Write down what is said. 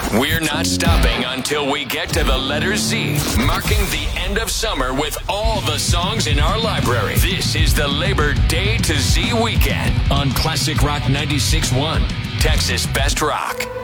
We're not stopping until we get to the letter Z, marking the end of summer with all the songs in our library. This is the Labor Day to Z weekend on Classic Rock 96.1, Texas Best Rock.